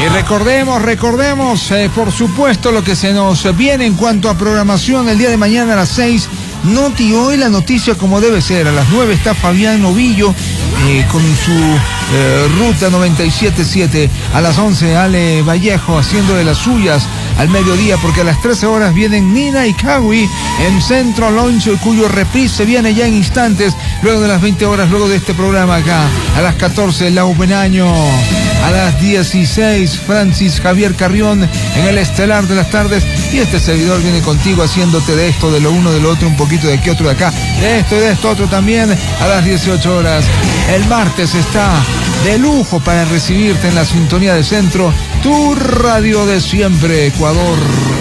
Y recordemos, por supuesto, lo que se nos viene en cuanto a programación el día de mañana a las 6. Noti Hoy, la noticia como debe ser. A las 9 está Fabián Novillo con su ruta 97.7. A las 11 Ale Vallejo haciendo de las suyas al mediodía, porque a las 13 horas vienen Nina y Kawi en Centro Launch, cuyo reprise viene ya en instantes, luego de las 20 horas, luego de este programa acá. A las 14 Lau Penaño. A las 16 Francis Javier Carrión en el estelar de las tardes. Y este servidor viene contigo haciéndote de esto, de lo uno, de lo otro, un poquito de aquí, otro de acá, de esto y de esto otro también. A las 18 horas el martes está de lujo para recibirte en la sintonía de Centro, tu radio de siempre, Ecuador.